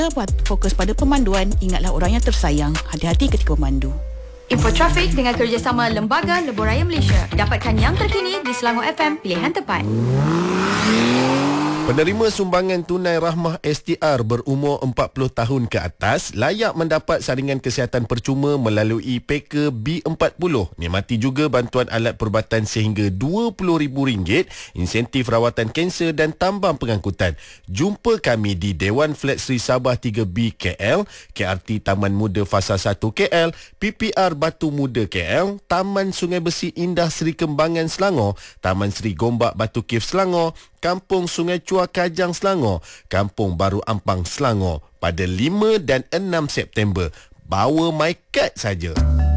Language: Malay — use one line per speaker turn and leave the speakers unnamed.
fokus pada pemanduan. Ingatlah orang yang tersayang. Hati-hati ketika memandu.
Info trafik dengan kerjasama Lembaga Lebuh Raya Malaysia. Dapatkan yang terkini di Selangor FM, pilihan tepat.
Penerima sumbangan tunai rahmah STR berumur 40 tahun ke atas layak mendapat saringan kesihatan percuma melalui Peka B40. Nikmati juga bantuan alat perubatan sehingga RM20,000, insentif rawatan kanser dan tambang pengangkutan. Jumpa kami di Dewan Flat Sri Sabah 3B KL, KRT Taman Muda Fasa 1 KL, PPR Batu Muda KL, Taman Sungai Besi Indah Seri Kembangan Selangor, Taman Seri Gombak Batu Cave Selangor, Kampung Sungai Chua Kajang Selangor, Kampung Baru Ampang Selangor pada 5 dan 6 September. Bawa my card saja.